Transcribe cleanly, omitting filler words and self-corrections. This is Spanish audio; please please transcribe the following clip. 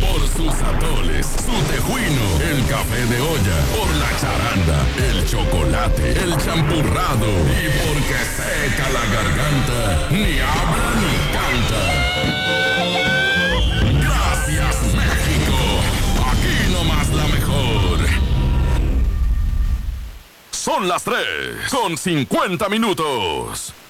Por sus atoles, su tejuino, el café de olla, por la charanda, el chocolate, el champurrado y porque seca la garganta, ni habla ni canta. Gracias, México. Aquí nomás la mejor. Son las 3:50.